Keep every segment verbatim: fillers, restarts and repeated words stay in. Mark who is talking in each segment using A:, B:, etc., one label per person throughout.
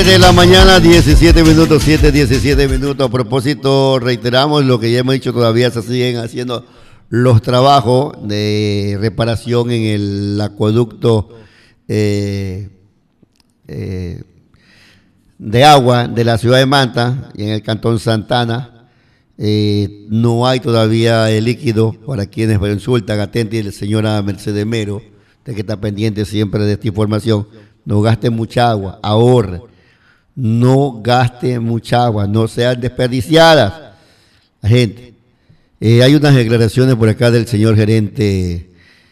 A: de la mañana, diecisiete minutos, siete, diecisiete minutos. A propósito, reiteramos lo que ya hemos dicho, todavía se siguen haciendo los trabajos de reparación en el acueducto eh, eh, de agua de la ciudad de Manta y en el cantón Santana. Eh, no hay todavía el líquido para quienes consultan. Atente la señora Mercedes Mero, de que está pendiente siempre de esta información. No gaste mucha agua, ahorre. No gaste mucha agua, no sean desperdiciadas. Gente, eh, hay unas declaraciones por acá del señor gerente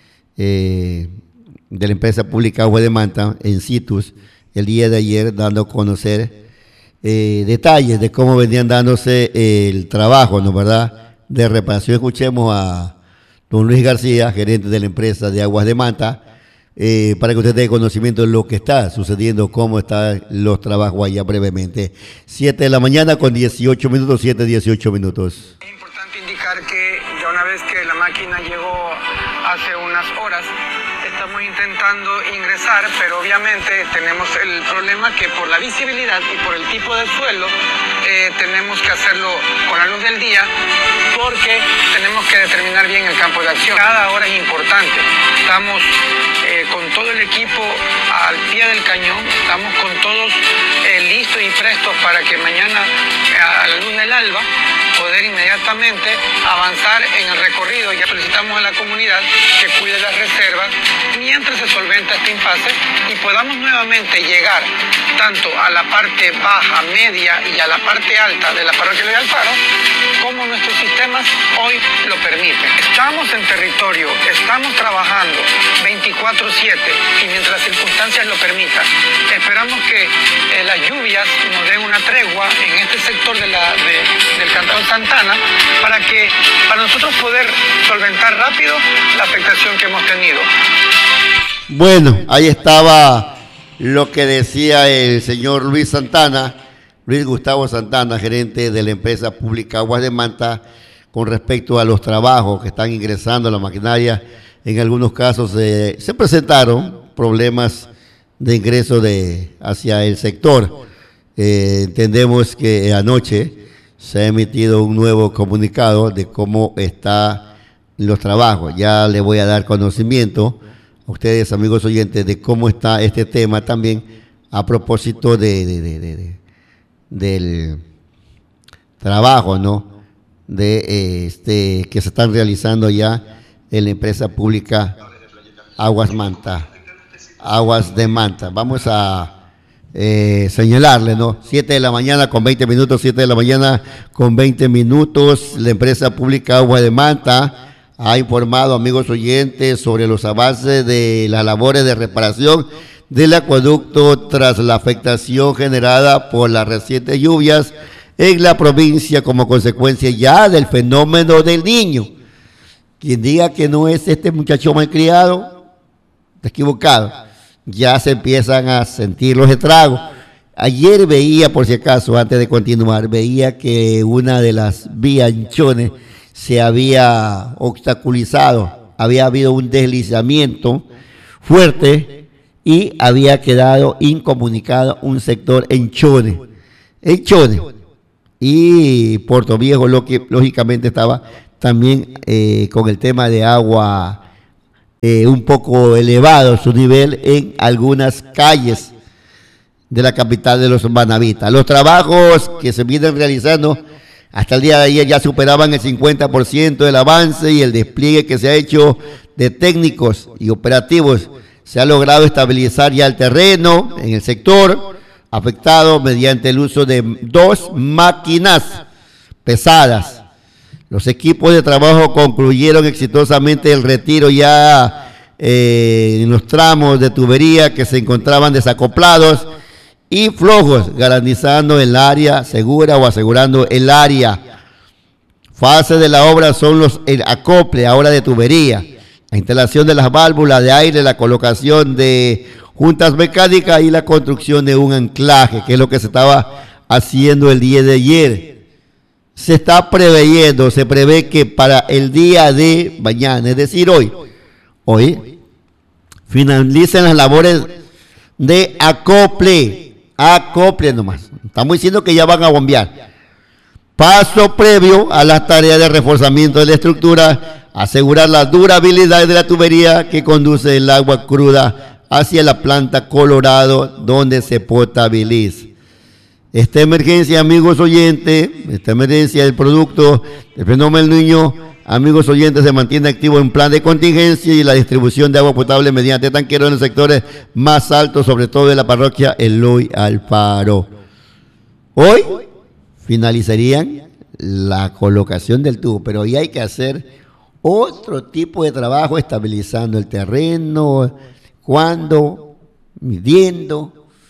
A: eh, de la empresa pública Agua de Manta en Citus el día de ayer, dando a conocer eh, detalles de cómo venían dándose el trabajo, ¿no verdad?, de reparación. Escuchemos a don Luis García, gerente de la empresa de Aguas de Manta, Eh, para que usted tenga conocimiento de lo que está sucediendo, cómo están los trabajos allá brevemente. siete de la mañana con dieciocho minutos, siete, dieciocho minutos.
B: Es importante indicar que ya una vez que la máquina llegó hace unas horas, estamos intentando ingresar, pero obviamente tenemos el problema que por la visibilidad y por el tipo de suelo, eh, tenemos que hacerlo con la luz del día, porque tenemos que determinar bien el campo de acción. Cada hora es importante. Estamos eh, con todo el equipo al pie del cañón, estamos con todos eh, listos y prestos para que mañana a la luz del alba poder inmediatamente avanzar en el recorrido. Ya solicitamos a la comunidad que cuide las reservas mientras se solventa este impasse y podamos nuevamente llegar tanto a la parte baja, media y a la parte alta de la parroquia de Alfaro, como nuestros sistemas hoy lo permiten. Estamos en territorio, estamos trabajando veinticuatro siete y mientras las circunstancias lo permitan. Esperamos que eh, las lluvias nos den una tregua en este sector de la, de, del cantón Santana para que para nosotros poder solventar rápido la afectación que hemos tenido.
A: Bueno, ahí estaba lo que decía el señor Luis Santana, Luis Gustavo Santana, gerente de la empresa pública Aguas de Manta, con respecto a los trabajos que están ingresando a la maquinaria. En algunos casos eh, se presentaron problemas de ingreso de, hacia el sector. Eh, entendemos que anoche se ha emitido un nuevo comunicado de cómo están los trabajos. Ya le voy a dar conocimiento a ustedes, amigos oyentes, de cómo está este tema también a propósito de, de, de, de, de del trabajo, ¿no?, de eh, este que se están realizando ya en la empresa pública Aguas Manta, Aguas de Manta. Vamos a eh, señalarle, ¿no? siete de la mañana con veinte minutos, siete de la mañana con veinte minutos. La empresa pública Aguas de Manta ha informado, amigos oyentes, sobre los avances de las labores de reparación del acueducto tras la afectación generada por las recientes lluvias en la provincia como consecuencia ya del fenómeno del Niño. Quien diga que no es este muchacho malcriado, está equivocado. Ya se empiezan a sentir los estragos. Ayer veía, por si acaso, antes de continuar, veía que una de las vías Anchones se había obstaculizado, había habido un deslizamiento fuerte y había quedado incomunicado un sector en Chone, en Chone, y Puerto Viejo, lo que lógicamente estaba también eh, con el tema de agua eh, un poco elevado su nivel en algunas calles de la capital de los manavitas. Los trabajos que se vienen realizando hasta el día de ayer ya superaban el cincuenta por ciento del avance y el despliegue que se ha hecho de técnicos y operativos. Se ha logrado estabilizar ya el terreno en el sector afectado mediante el uso de dos máquinas pesadas. Los equipos de trabajo concluyeron exitosamente el retiro ya eh, en los tramos de tubería que se encontraban desacoplados y flojos, garantizando el área segura o asegurando el área. Fase de la obra son los el acople ahora de tubería, la instalación de las válvulas de aire, la colocación de juntas mecánicas y la construcción de un anclaje, que es lo que se estaba haciendo el día de ayer. Se está preveyendo, se prevé que para el día de mañana, es decir, hoy, hoy, finalicen las labores de acople Acoplen nomás. Estamos diciendo que ya van a bombear. Paso previo a las tareas de reforzamiento de la estructura, asegurar la durabilidad de la tubería que conduce el agua cruda hacia la planta Colorado, donde se potabiliza. Esta emergencia, amigos oyentes, esta emergencia del producto del fenómeno del Niño, amigos oyentes, se mantiene activo en plan de contingencia y la distribución de agua potable mediante tanqueros en los sectores más altos, sobre todo de la parroquia Eloy Alfaro. Hoy finalizarían la colocación del tubo, pero hoy hay que hacer otro tipo de trabajo, estabilizando el terreno, cuándo, midiendo.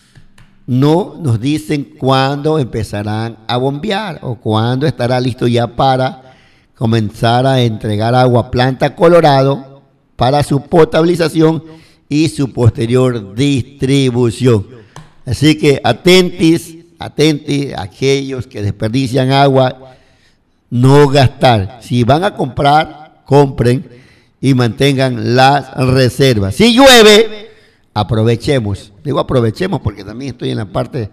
A: No nos dicen cuándo empezarán a bombear o cuándo estará listo ya para comenzar a entregar agua a Planta Colorado para su potabilización y su posterior distribución. Así que atentis, atentis a aquellos que desperdician agua, no gastar. Si van a comprar, compren y mantengan las reservas. Si llueve, aprovechemos. Digo aprovechemos porque también estoy en la parte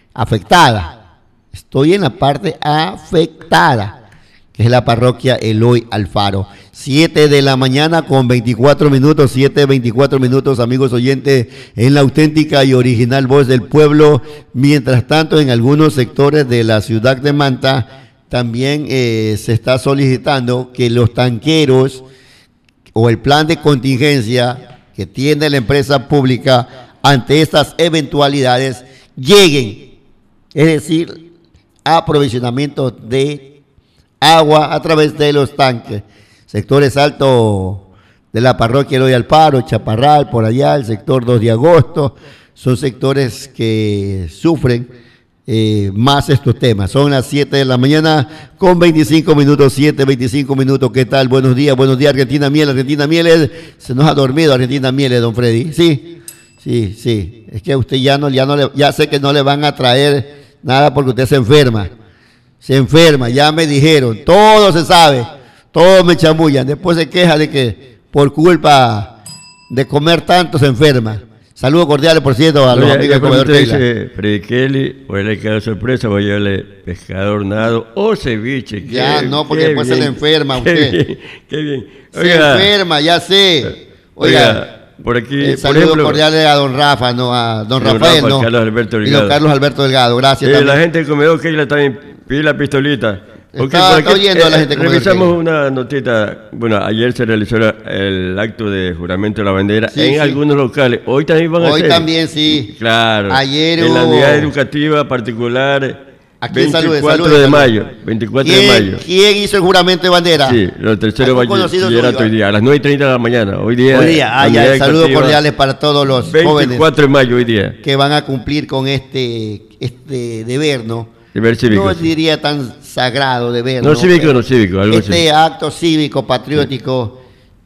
A: afectada. Estoy en la parte afectada, que es la parroquia Eloy Alfaro. siete de la mañana con veinticuatro minutos, siete, veinticuatro minutos, amigos oyentes, en la auténtica y original voz del pueblo. Mientras tanto, en algunos sectores de la ciudad de Manta, también eh, se está solicitando que los tanqueros o el plan de contingencia que tiene la empresa pública ante estas eventualidades lleguen, es decir, aprovisionamiento de agua a través de los tanques. Sectores altos de la parroquia Eloy Alfaro, Chaparral, por allá, el sector dos de agosto, son sectores que sufren eh, más estos temas. Son las siete de la mañana con veinticinco minutos, siete, veinticinco minutos. ¿Qué tal? Buenos días, buenos días, Argentina Mieles, Argentina Mieles. Se nos ha dormido Argentina Mieles, don Freddy. Sí. Sí, sí, es que usted ya no, ya no le, ya sé que no le van a traer nada porque usted se enferma, se enferma, ya me dijeron, todo se sabe, todos me chamullan, después se queja de que por culpa de comer tanto se enferma. Saludos cordiales, por cierto, a los
C: Oye,
A: amigos del comedor Keila.
C: Dice Freddy Kelly, o él le queda sorpresa, voy a llevarle pescado hornado o ceviche.
A: Ya,
C: qué,
A: no, porque
C: qué
A: después
C: bien,
A: se le enferma a usted.
C: Qué bien, qué bien.
A: Se enferma, ya sé. Oiga.
C: Oiga, por aquí,
A: Eh,
C: por
A: saludos
C: ejemplo,
A: cordiales a don Rafa, no a don,
C: don
A: Rafael,
C: Rafa,
A: no.
C: Carlos Alberto
A: Y
C: Delgado.
A: don Carlos Alberto Delgado, gracias
C: eh,
A: también.
C: la gente del comedor Keila también pide la pistolita. Porque
A: Está-
C: por
A: está oyendo a la gente del comedor
C: revisamos
A: Keila.
C: una notita. Bueno, ayer se realizó la- el acto de juramento de la bandera
A: Sí,
C: en
A: sí.
C: algunos locales. Hoy también van a
A: Hoy
C: hacer.
A: también, sí.
C: Claro.
A: Ayer
C: en la
A: hubo-
C: unidad educativa particular.
A: Aquí en Salud, en
C: veinticuatro
A: Salud, en
C: de
A: Salud.
C: mayo. veinticuatro de
A: ¿Quién,
C: mayo.
A: quién hizo el juramento de bandera?
C: Sí, los terceros
A: ¿Algún conocido
C: bachillerato
A: suyo?
C: hoy día, a las nueve y treinta de la mañana. Hoy día.
A: Hoy día, ah,
C: la
A: ya,
C: unidad
A: saludos
C: educativa,
A: cordiales para todos los jóvenes
C: veinticuatro de mayo hoy día.
A: que van a cumplir con este, este deber, ¿no?
C: Deber cívico.
A: No
C: sí.
A: diría tan sagrado deber.
C: No cívico,
A: Pero
C: no cívico, algo
A: este
C: así.
A: acto cívico, patriótico,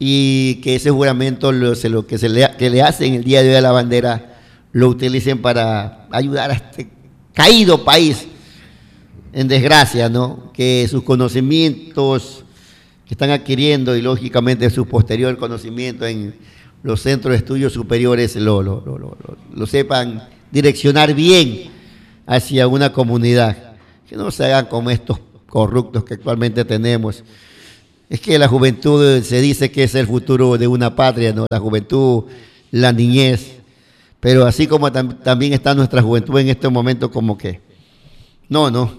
A: y que ese juramento lo, se lo, que, se le, que le hacen el día de hoy a la bandera, lo utilicen para ayudar a este caído país en desgracia, ¿no? Que sus conocimientos que están adquiriendo y lógicamente su posterior conocimiento en los centros de estudios superiores lo, lo, lo, lo, lo sepan direccionar bien hacia una comunidad, que no se hagan como estos corruptos que actualmente tenemos. Es que la juventud se dice que es el futuro de una patria, ¿no? La juventud, la niñez, pero así como tam- también está nuestra juventud en este momento como que, no, no,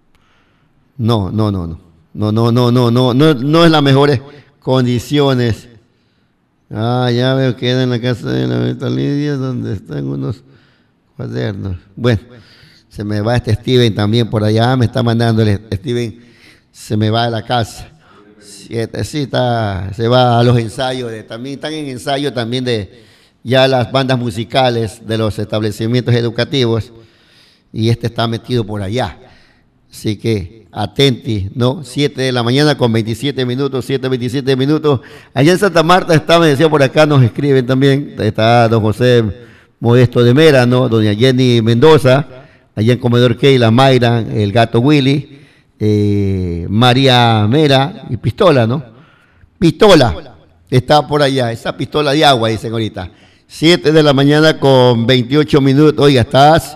A: no, no, no, no, no, no, no, no, no, no, no es las mejores condiciones. Ah, ya veo que era en la casa de la Beta Lidia donde están unos cuadernos. Bueno, se me va este Steven también por allá, me está mandando el Steven, se me va de la casa. Siete, sí, está, se va a los ensayos, de, también están en ensayo también de ya las bandas musicales de los establecimientos educativos y este está metido por allá. Así que atenti, ¿no? siete de la mañana con veintisiete minutos, siete, veintisiete minutos. Allá en Santa Marta está, me decía por acá, nos escriben también, está don José Modesto de Mera, ¿no? Doña Jenny Mendoza, allá en Comedor Keila, Mayra, el gato Willy, eh, María Mera y Pistola, ¿no? Pistola, está por allá, esa pistola de agua, dicen ahorita. siete de la mañana con veintiocho minutos. Oiga, estás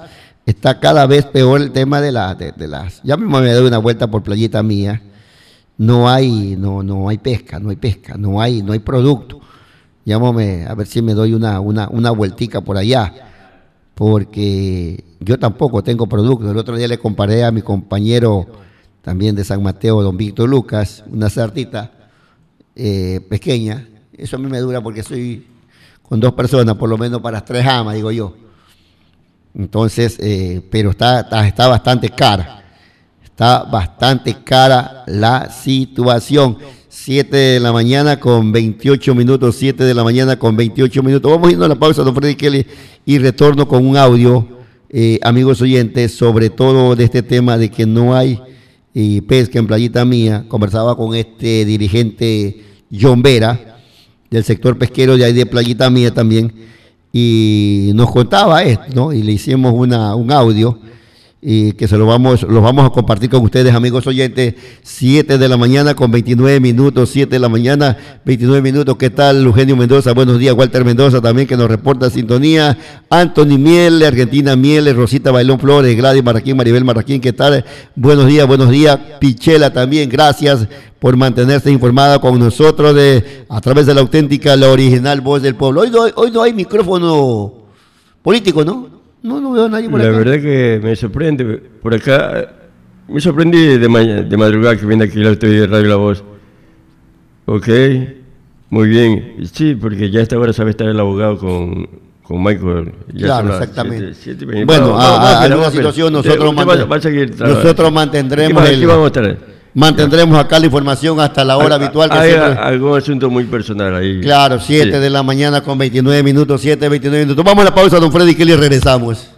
A: está cada vez peor el tema de, la, de, de las... Ya mismo me doy una vuelta por Playita Mía, no hay, no, no hay pesca, no hay pesca, no hay, no hay producto. Llámame a ver si me doy una, una, una vueltica por allá, porque yo tampoco tengo producto. El otro día le comparé a mi compañero también de San Mateo, don Víctor Lucas, una sartita eh, pequeña. Eso a mí me dura porque soy con dos personas, por lo menos para las tres amas, digo yo. Entonces, eh, pero está, está, está bastante cara, está bastante cara la situación. siete de la mañana con veintiocho minutos, siete de la mañana con veintiocho minutos. Vamos a irnos a la pausa, don Freddy Kelly, y retorno con un audio, eh, amigos oyentes, sobre todo de este tema de que no hay eh, pesca en Playita Mía. Conversaba con este dirigente John Vera, del sector pesquero de ahí de Playita Mía también, y nos contaba esto, ¿no? Y le hicimos una, un audio y que se lo vamos, lo vamos a compartir con ustedes, amigos oyentes. Siete de la mañana con veintinueve minutos, siete de la mañana, veintinueve minutos. ¿Qué tal, Eugenio Mendoza? Buenos días. Walter Mendoza también, que nos reporta sintonía. Anthony Miele, Argentina Miele, Rosita Bailón Flores, Gladys Marraquín, Maribel Marraquín, ¿qué tal? Buenos días, buenos días. Pichela también, gracias por mantenerse informada con nosotros de, a través de la auténtica, la original voz del pueblo. Hoy no, hoy no hay micrófono político, ¿no? No, no veo a nadie por
C: La
A: acá.
C: verdad que me sorprende. Por acá, me sorprendí de, mañana, de madrugada que viene aquí la de Radio La Voz. Ok, muy bien. Sí, porque ya a esta hora sabe estar el abogado con, con Michael. Ya
A: claro, exactamente.
C: Siete, siete,
A: bueno,
C: vamos,
A: a,
C: vamos,
A: a,
C: vamos,
A: alguna situación nosotros,
C: va, va a seguir
A: nosotros mantendremos,
C: aquí,
A: el,
C: aquí vamos a estar.
A: mantendremos acá la información hasta la hora
C: hay,
A: habitual. Que
C: hay
A: siempre...
C: algún asunto muy personal ahí.
A: Claro, siete sí. de la mañana con veintinueve minutos, siete, veintinueve minutos. Vamos a la pausa, don Freddy Kelly, regresamos.